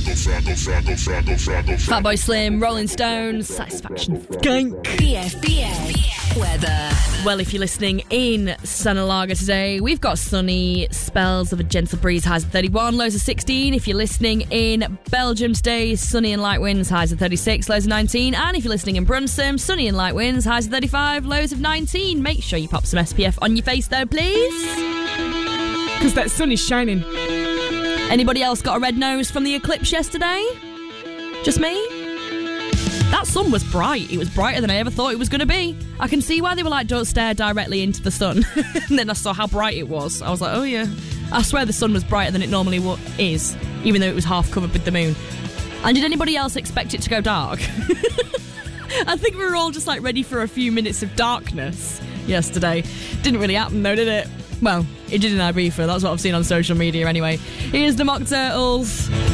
Fatboy Slim, Rolling Stones, Satisfaction Skank. BFBS weather. Well, if you're listening in Sanalaga today, we've got sunny spells of a gentle breeze, highs of 31, lows of 16. If you're listening in Belgium today, sunny and light winds, highs of 36, lows of 19. And if you're listening in Brunsum, sunny and light winds, highs of 35, lows of 19. Make sure you pop some SPF on your face though, please, because that sun is shining. Anybody else got a red nose from the eclipse yesterday? Just me? That sun was bright. It was brighter than I ever thought it was going to be. I can see why they were like, don't stare directly into the sun. And then I saw how bright it was. I was like, oh yeah. I swear the sun was brighter than it normally is, even though it was half covered with the moon. And did anybody else expect it to go dark? I think we were all just like ready for a few minutes of darkness yesterday. Didn't really happen though, did it? Well, it did in Ibiza. That's what I've seen on social media anyway. Here's the Mock Turtles.